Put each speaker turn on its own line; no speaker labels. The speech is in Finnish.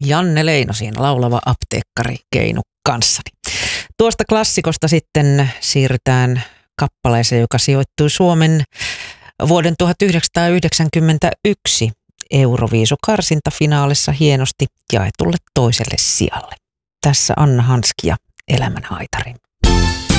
Janne Leino siinä, laulava apteekkari Keinu kanssani. Tuosta klassikosta sitten siirrytään kappaleeseen, joka sijoittui Suomen vuoden 1991 Euroviisu-karsintafinaalissa hienosti jaetulle toiselle sijalle. Tässä Anna Hanski ja Elämän haitari.